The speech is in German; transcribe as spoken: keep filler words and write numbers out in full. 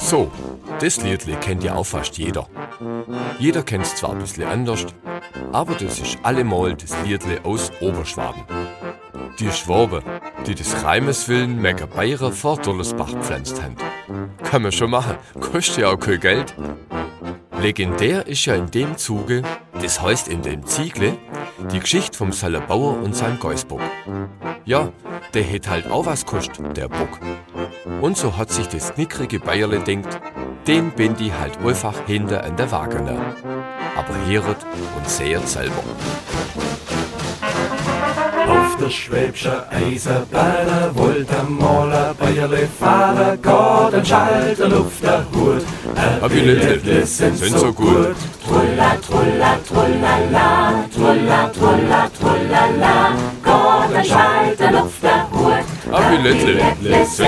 So, das Liedle kennt ja auch fast jeder. Jeder kennt es zwar ein bisschen anders, aber das ist allemal das Liedle aus Oberschwaben. Die Schwaben, die des Reimes willen Mecker Bayrer vor Dollersbach gepflanzt haben. Kann man schon machen, kostet ja auch kein Geld. Legendär ist ja in dem Zuge, das heißt in dem Ziegle, die Geschichte vom Saller Bauer und seinem Geißbock. Ja, der hätt halt auch was kostet, der Bock. Und so hat sich das knickrige Bayerle denkt, den bin die halt einfach hinter an der Waage. Aber hört und seht selber. Auf der Schwäbscher Eisenbahn wollte mal ein Bayerle fahren, Gott ein Schalter, Luft der Hut. Hab ich nicht, sind so gut. Trulla, trulla, trullala, trulla, trulla, trullala, Gott ein Schalter, Luft der Hut. Hab ich nicht,